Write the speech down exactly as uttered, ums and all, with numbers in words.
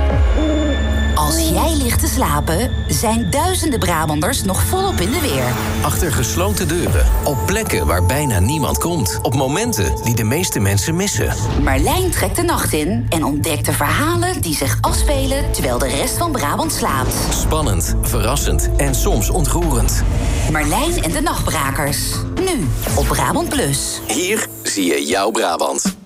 Als jij ligt te slapen, zijn duizenden Brabanders nog volop in de weer. Achter gesloten deuren, op plekken waar bijna niemand komt. Op momenten die de meeste mensen missen. Marlijn trekt de nacht in en ontdekt de verhalen die zich afspelen terwijl de rest van Brabant slaapt. Spannend, verrassend en soms ontroerend. Marlijn en de Nachtbrakers. Nu op Brabant Plus. Hier zie je jouw Brabant.